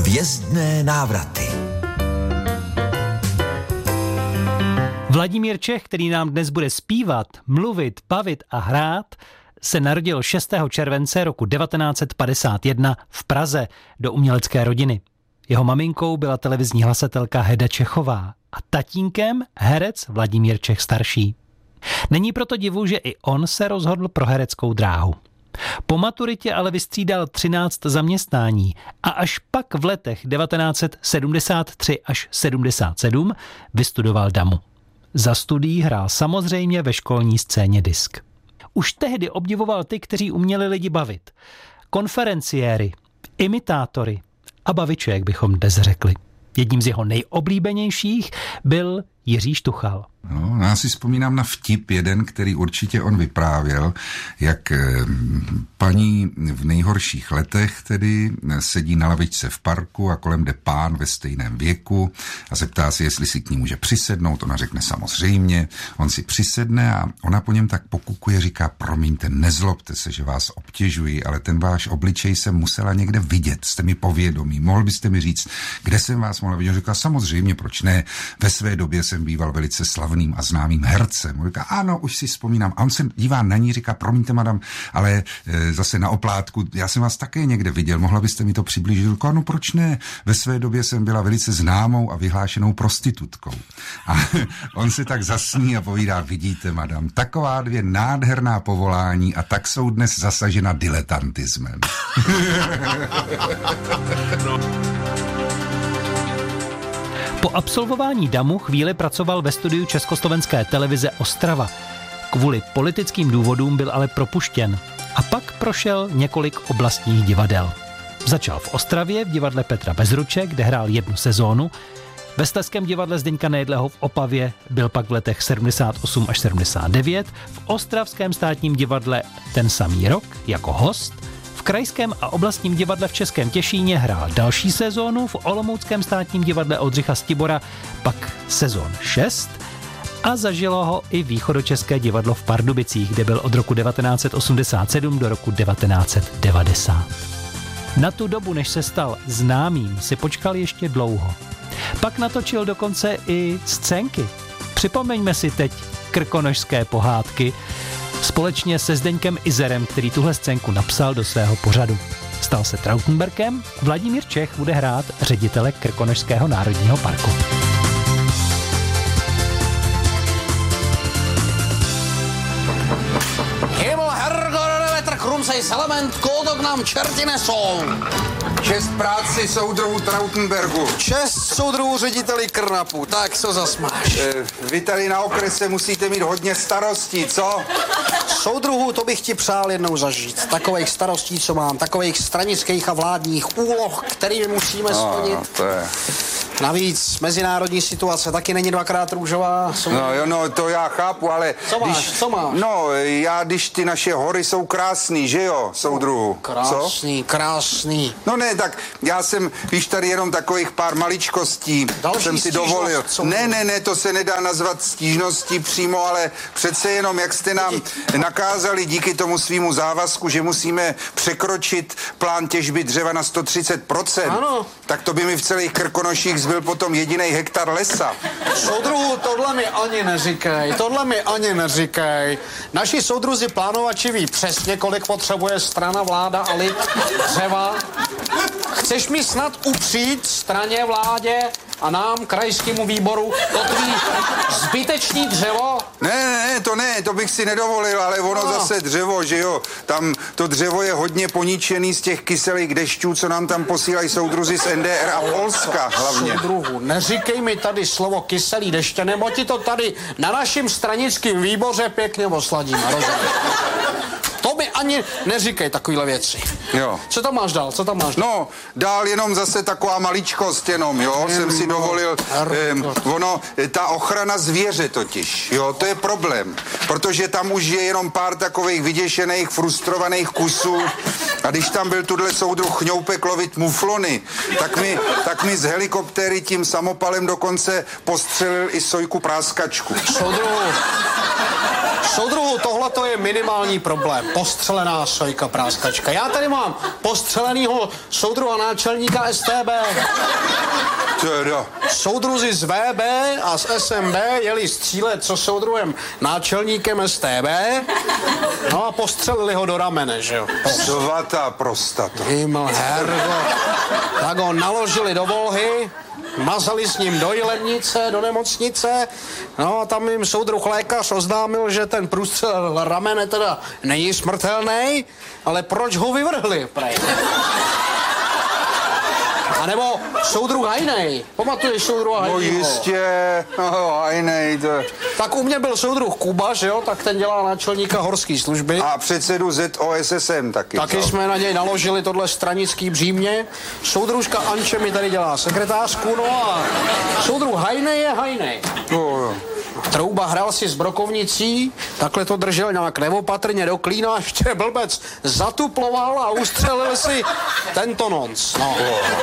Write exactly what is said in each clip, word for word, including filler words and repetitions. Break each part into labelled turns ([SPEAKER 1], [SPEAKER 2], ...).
[SPEAKER 1] Hvězdné návraty.
[SPEAKER 2] Vladimír Čech, který nám dnes bude zpívat, mluvit, bavit a hrát, se narodil šestého července roku devatenáct set padesát jedna v Praze do umělecké rodiny. Jeho maminkou byla televizní hlasatelka Heda Čechová a tatínkem herec Vladimír Čech starší. Není proto divu, že i on se rozhodl pro hereckou dráhu. Po maturitě ale vystřídal třináct zaměstnání a až pak v letech devatenáct set sedmdesát tři až sedmdesát sedm vystudoval damu. Za studií hrál samozřejmě ve školní scéně disk. Už tehdy obdivoval ty, kteří uměli lidi bavit. Konferenciéry, imitátory a baviče, jak bychom dnes řekli. Jedním z jeho nejoblíbenějších byl Jiří Štuchal.
[SPEAKER 3] No, já si vzpomínám na vtip jeden, který určitě on vyprávěl, jak paní v nejhorších letech tedy sedí na lavičce v parku a kolem jde pán ve stejném věku a zeptá se, jestli si k ní může přisednout. Ona řekne samozřejmě, on si přisedne a ona po něm tak pokukuje, říká, promiňte, nezlobte se, že vás obtěžuji, ale ten váš obličej jsem musela někde vidět, jste mi povědomí, mohl byste mi říct, kde jsem vás mohla vidět? On říká, samozřejmě, proč ne, ve své době jsem býval velice slavným a známým hercem. On říká, ano, už si vzpomínám. A on se dívá na ní, říká, promiňte, madam, ale e, zase na oplátku, já jsem vás také někde viděl, mohla byste mi to přiblížit? Říká, no proč ne? Ve své době jsem byla velice známou a vyhlášenou prostitutkou. A on se tak zasní a povídá, vidíte, madam, taková dvě nádherná povolání a tak jsou dnes zasažena diletantismem.
[SPEAKER 2] Po absolvování damu chvíli pracoval ve studiu Československé televize Ostrava. Kvůli politickým důvodům byl ale propuštěn a pak prošel několik oblastních divadel. Začal v Ostravě v divadle Petra Bezruče, kde hrál jednu sezónu. Ve Slezském divadle Zdeňka Nejedlého v Opavě byl pak v letech sedmdesát osm až sedmdesát devět, v Ostravském státním divadle ten samý rok jako host. V Krajském a oblastním divadle v Českém Těšíně hrál další sezónu, v Olomouckém státním divadle Oldřicha Stibora pak sezon šest a zažilo ho i Východočeské divadlo v Pardubicích, kde byl od roku devatenáct set osmdesát sedm do roku devatenáct set devadesát. Na tu dobu, než se stal známým, si počkal ještě dlouho. Pak natočil dokonce i scénky. Připomeňme si teď Krkonošské pohádky, společně se Zdeňkem Izerem, který tuhle scénku napsal do svého pořadu. Stal se Trautenbergem, Vladimír Čech bude hrát ředitele Krkonošského národního parku.
[SPEAKER 4] Himmel, Herrgott, Wetter, Krumsej, Salament, kódok nám čerti nesou.
[SPEAKER 3] Čest práci soudruhu Trautenbergu.
[SPEAKER 4] Čest soudruhu řediteli Krnapu, tak co zas máš?
[SPEAKER 3] E, vy tady na okrese musíte mít hodně starostí, co?
[SPEAKER 4] Soudruhu, to bych ti přál jednou zažít. Takových starostí, co mám, takových stranických a vládních úloh, kterými musíme splnit.
[SPEAKER 3] No, to je...
[SPEAKER 4] Navíc mezinárodní situace taky není dvakrát růžová. Jsou...
[SPEAKER 3] No jo, no to já chápu, ale...
[SPEAKER 4] Co máš,
[SPEAKER 3] když,
[SPEAKER 4] co máš?
[SPEAKER 3] No, já, když ty naše hory jsou krásný, že jo, soudruhu?
[SPEAKER 4] Krásný,
[SPEAKER 3] co?
[SPEAKER 4] krásný.
[SPEAKER 3] No ne, tak já jsem, víš, tady jenom takových pár maličkostí
[SPEAKER 4] Další
[SPEAKER 3] jsem si dovolil.
[SPEAKER 4] Co?
[SPEAKER 3] Ne, ne, ne, to se nedá nazvat stížností přímo, ale přece jenom, jak jste nám nakázali díky tomu svýmu závazku, že musíme překročit plán těžby dřeva na sto třicet procent,
[SPEAKER 4] ano.
[SPEAKER 3] Tak to by mi v celých Krkonoších zbyl potom jedinej hektar lesa.
[SPEAKER 4] Soudruhu, tohle mi ani neříkej, tohle mi ani neříkej. Naši soudruzi plánovači ví přesně, kolik potřebuje strana, vláda a lid dřeva. Chceš mi snad upřít straně, vládě a nám, krajskému výboru, to tvý zbytečný dřevo?
[SPEAKER 3] Ne, ne, ne, to ne, to bych si nedovolil, ale ono no. Zase dřevo, že jo, tam to dřevo je hodně poničený z těch kyselých dešťů, co nám tam posílají soudruzi z N D R a Polska hlavně.
[SPEAKER 4] Soudruhu, neříkej mi tady slovo kyselý deště, nebo ti to tady na našem stranickém výboře pěkně osladíme, rozumíš? To mi ani neříkej takovýhle věci.
[SPEAKER 3] Jo.
[SPEAKER 4] Co tam máš dál, co tam máš dál?
[SPEAKER 3] No, dál jenom zase taková maličkost jenom, jo, jen jsem si dovolil, um, ono, ta ochrana zvěře totiž, jo, to je problém, protože tam už je jenom pár takových vyděšených, frustrovaných kusů a když tam byl tuhle soudruh Chňoupek lovit muflony, tak mi, tak mi z helikoptéry tím samopalem dokonce postřelil i sojku práskačku.
[SPEAKER 4] Soudruhu, soudruhu, tohle tohle to je minimální problém. Postřelená sojka práskačka. Já tady mám postřelenýho soudruha náčelníka S T B.
[SPEAKER 3] Teda.
[SPEAKER 4] Soudruzi z V B a z S M B jeli střílet co soudruhem náčelníkem S T B, no a postřelili ho do ramene, že jo.
[SPEAKER 3] Svatá prostata.
[SPEAKER 4] Himmel, hergo. Tak ho naložili do Volhy, mazali s ním do Jilemnice, do nemocnice, no a tam jim soudruh lékař oznámil, že ten průstřel ramene teda není smrtelný, ale proč ho vyvrhli, prej? A nebo soudruh Hajnej. Pamatuješ soudruha Hajnejho?
[SPEAKER 3] No jistě, no Hajnej, to...
[SPEAKER 4] Tak u mě byl soudruh Kuba, že jo, tak ten dělá náčelníka horské služby.
[SPEAKER 3] A předsedu Z O S S M taky.
[SPEAKER 4] Taky
[SPEAKER 3] no.
[SPEAKER 4] jsme na něj naložili tohle stranický břímě. Soudružka Anče mi tady dělá sekretářku, no a soudruh Hajnej je Hajnej.
[SPEAKER 3] No, jo.
[SPEAKER 4] Trouba hrál si s brokovnicí, takhle to držel nějak neopatrně do klína, ještě blbec zatuploval a ustřelil si tento nonc. No.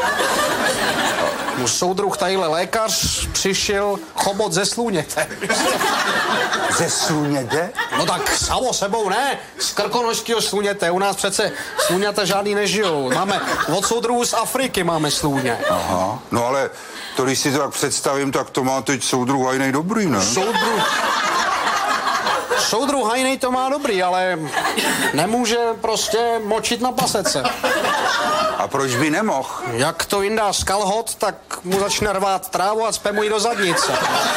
[SPEAKER 4] Mu soudruh tadyhle lékař přišel chobot ze slůněte.
[SPEAKER 3] Ze sluněte?
[SPEAKER 4] No tak samo sebou ne, z krkonožského slůněte. U nás přece slůňata žádný nežijou. Máme od soudruhů z Afriky máme slůně.
[SPEAKER 3] Aha, no ale to, když si to tak představím, tak to má teď soudruh Hajnej dobrý, ne?
[SPEAKER 4] Soudruh... Soudruh Hajnej to má dobrý, ale nemůže prostě močit na pasece.
[SPEAKER 3] A proč by nemohl?
[SPEAKER 4] Jak to vyndá z kalhot, tak mu začne rvát trávu a cpe mu ji do zadnice.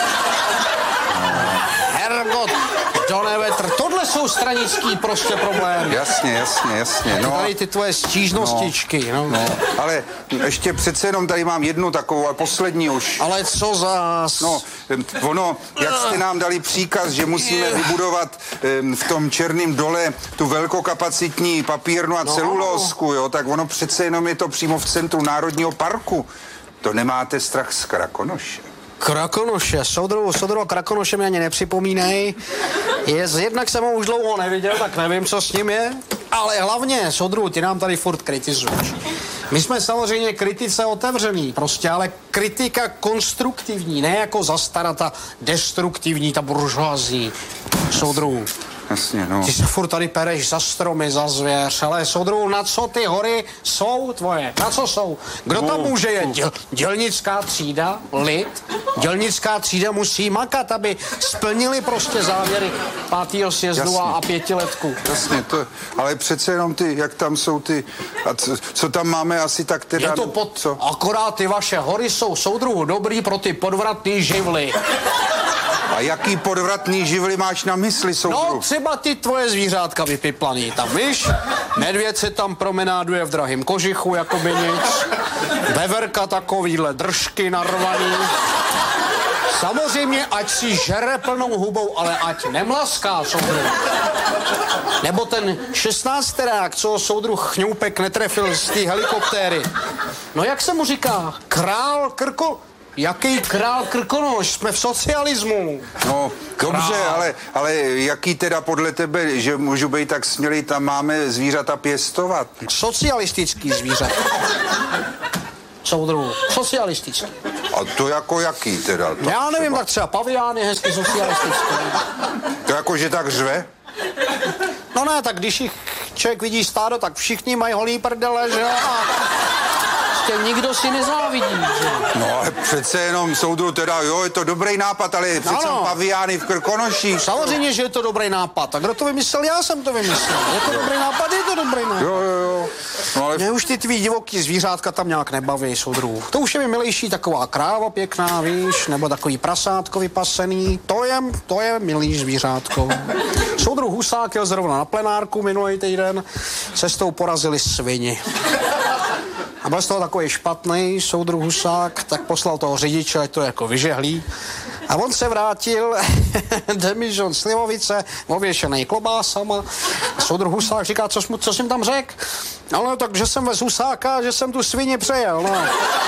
[SPEAKER 4] Hergot, do nevetr. Tohle jsou stranický prostě problémy.
[SPEAKER 3] Jasně, jasně, jasně. No,
[SPEAKER 4] tady ty tvoje stížnostičky. No.
[SPEAKER 3] No, ale ještě přece jenom tady mám jednu takovou, ale poslední už.
[SPEAKER 4] Ale co za...
[SPEAKER 3] No, ono, jak jste nám dali příkaz, že musíme vybudovat um, v tom Černém dole tu velkokapacitní papírnu a
[SPEAKER 4] no.
[SPEAKER 3] celulózku, jo, tak ono přece jenom je to přímo v centru Národního parku. To nemáte strach z Krakonoše?
[SPEAKER 4] Krakonoše, soudruhu, soudruhu Krakonoše mi ani nepřipomínej. Je, jednak jsem ho už dlouho neviděl, tak nevím, co s ním je. Ale hlavně, soudruhu, ty nám tady furt kritizuješ. My jsme samozřejmě kritice otevřený, prostě, ale kritika konstruktivní, ne jako zastarata destruktivní, ta buržoazní. Soudruhu.
[SPEAKER 3] Jasně, no.
[SPEAKER 4] Ty se furt tady pereš za stromy, za zvěř, ale soudruhu, na co ty hory jsou tvoje? Na co jsou? Kdo tam může jet? Děl, dělnická třída, lid? Dělnická třída musí makat, aby splnili prostě závěry pátého sjezdu a, a pětiletku.
[SPEAKER 3] Jasně, to, ale přece jenom ty, jak tam jsou ty, a co, co tam máme asi tak teda...
[SPEAKER 4] Je to pod,
[SPEAKER 3] co?
[SPEAKER 4] Akorát ty vaše hory jsou, soudruhu, dobrý pro ty podvratný živly.
[SPEAKER 3] A jaký podvratný živly máš na mysli, soudruh?
[SPEAKER 4] No, třeba ty tvoje zvířátka vypiplaný tam, víš? Medvěd se tam promenáduje v drahým kožichu, jako by nic. Veverka takovýhle držky narvaný. Samozřejmě, ať si žere plnou hubou, ale ať nemlaská, soudruh. Nebo ten šestnácterák, co soudruh Chňoupek netrefil z té helikoptéry. No jak se mu říká? Král Krko... Jaký král Krkonoš? Jsme v socialismu.
[SPEAKER 3] No, dobře, ale, ale jaký teda podle tebe, že můžu být tak smělý, tam máme zvířata pěstovat?
[SPEAKER 4] Socialistický zvířata. Soudruhu. Socialistický.
[SPEAKER 3] A to jako jaký teda? To
[SPEAKER 4] Já nevím,
[SPEAKER 3] třeba.
[SPEAKER 4] tak třeba pavián je hezky socialistický.
[SPEAKER 3] To jako, že tak řve?
[SPEAKER 4] No ne, tak když jich člověk vidí stádo, tak všichni mají holý prdele, že jo? A nikdo si nezávidí, že?
[SPEAKER 3] No ale přece jenom soudruh teda, jo, je to dobrý nápad, ale přece
[SPEAKER 4] ano.
[SPEAKER 3] paviány v Krkonoších.
[SPEAKER 4] Samozřejmě, že je to dobrý nápad. A kdo to vymyslel? Já jsem to vymyslel. Je to dobrý nápad, je to dobrý nápad.
[SPEAKER 3] Jo, jo, jo. No, ale...
[SPEAKER 4] Mě už ty tvý divoký zvířátka tam nějak nebaví, soudruh. To už je mi milejší taková kráva pěkná, víš, nebo takový prasátko vypasený. To je, to je milý zvířátko. Soudruh Husák jel zrovna na plenárku minulý týden. Cestou porazili svini. A byl z toho takový špatný soudruh Husák, tak poslal toho řidiče, ať to jako vyžehlí. A on se vrátil, demižon slivovice, ověšený klobásama. A soudruh Husák říká, co, jsi, co jsi jim tam řekl? No, tak, že jsem vez Husáka, že jsem tu svině přejel, no.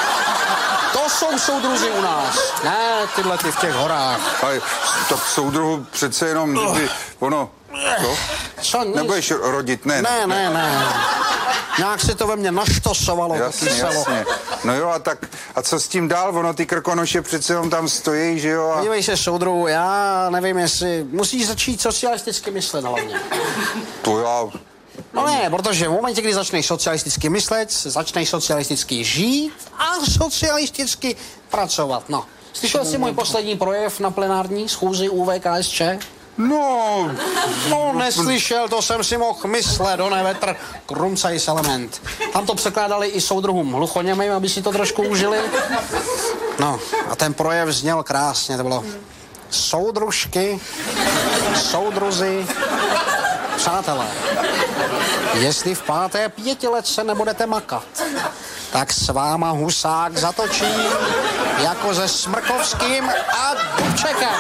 [SPEAKER 4] To jsou soudruzi u nás, ne tyhle ty v těch horách.
[SPEAKER 3] Ale tak soudruhu přece jenom, kdyby ono, co?
[SPEAKER 4] Co?
[SPEAKER 3] Nebudeš rodit, ne?
[SPEAKER 4] Ne, ne, ne. Nějak se to ve mně naštosovalo.
[SPEAKER 1] Jasně, jasně. No jo, a tak, a co s tím dál? Ono, ty Krkonoše přece jenom tam stojí, že jo? A...
[SPEAKER 4] Podívej se, soudruhu, já nevím, jestli musíš začít socialisticky myslet hlavně.
[SPEAKER 1] To já...
[SPEAKER 4] No ne, protože v momentě, kdy začneš socialisticky myslet, začneš socialisticky žít a socialisticky pracovat, no. Slyšel jsi můj poslední projev na plenární schůzi U V K S Č?
[SPEAKER 1] No...
[SPEAKER 4] No, neslyšel, to jsem si mohl myslet, do nevetr, krumcajs element. Tam to překládali i soudruhům hluchoněmým, aby si to trošku užili. No, a ten projev zněl krásně, to bylo soudružky, soudruzi, přátelé. Jestli v páté pětiletce nebudete makat, tak s váma Husák zatočí jako se Smrkovským a Dubčekem.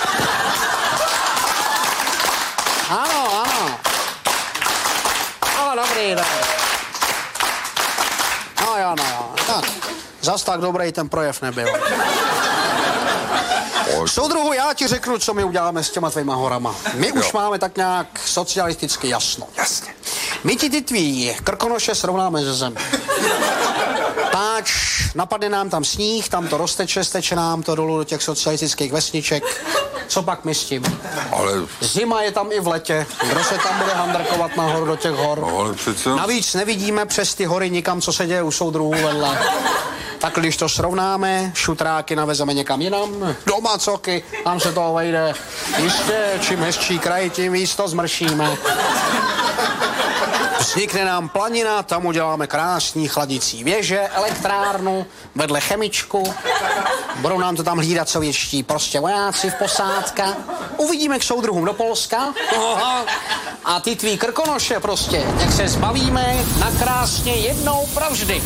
[SPEAKER 4] Ano, ano. No, dobrý, dobrý. No jo, no jo. Tak, zas tak dobrý ten projev nebyl. Soudruhu, já ti řeknu, co my uděláme s těma tvýma horama. My už
[SPEAKER 1] Jo.
[SPEAKER 4] máme tak nějak socialisticky jasno.
[SPEAKER 1] Jasně.
[SPEAKER 4] My ti ty tvý Krkonoše srovnáme ze zemi. Páč, napadne nám tam sníh, tam to rozteče, steče nám to dolů do těch socialistických vesniček. Co pak my s tím?
[SPEAKER 1] Ale...
[SPEAKER 4] Zima je tam i v letě. Kdo se tam bude handrkovat nahoru do těch hor?
[SPEAKER 1] Ale přece...
[SPEAKER 4] Navíc nevidíme přes ty hory nikam, co se děje u soudruhů vedle. Tak když to srovnáme, šutráky navezeme někam jinam, do Macoky, tam se toho vejde. Jistě, čím hezčí kraj, tím víc to zmršíme. Vznikne nám planina, tam uděláme krásný chladicí věže, elektrárnu, vedle chemičku. Budou nám to tam hlídat sovětští prostě vojáci v posádka. Uvidíme k soudruhům do Polska. Aha. A ty tvý Krkonoše prostě, jak se zbavíme na krásně jednou provždy.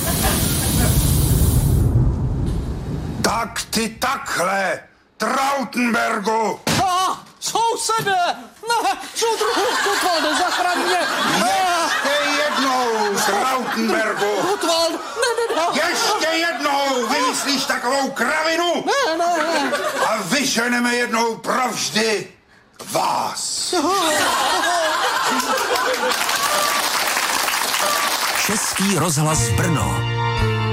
[SPEAKER 1] Tak ty takhle, Trautenbergu!
[SPEAKER 4] Ah, sousede! Ne, soudruhu, Gutwald, zachraň mě!
[SPEAKER 1] Ještě jednou, Trautenbergu!
[SPEAKER 4] Gutwald, ne, ne, ne!
[SPEAKER 1] Ještě jednou vymyslíš takovou kravinu
[SPEAKER 4] Ne, ne, ne!
[SPEAKER 1] a vyženeme jednou provždy vás.
[SPEAKER 5] Český rozhlas Brno.